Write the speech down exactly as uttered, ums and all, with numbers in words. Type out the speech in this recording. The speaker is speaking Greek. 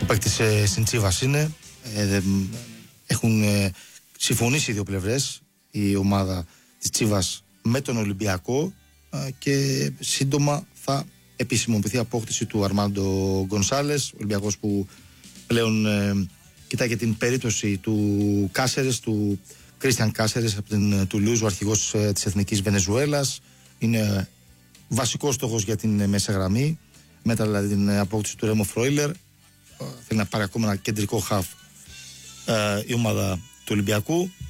παίκτης ε, στην Τσίβας είναι. Ε, έχουν ε, συμφωνήσει οι δύο πλευρές, η ομάδα της Τσίβας με τον Ολυμπιακό, ε, και σύντομα θα επισημοποιηθεί η απόκτηση του Αρμάντο Γκονσάλες, Ολυμπιακός που πλέον ε, κοιτάει και την περίπτωση του Κάσερες, του Κρίστιαν Κάσερες από την Τουλούζ, ο αρχηγός ε, της Εθνικής Βενεζουέλας. Είναι βασικός στόχος για την ε, μέσα γραμμή, μετά δηλαδή την ε, απόκτηση του Ρέμο Φρόιλερ. Θέλει να πάρει ακόμα ένα κεντρικό χαφ ε, η ομάδα του Ολυμπιακού.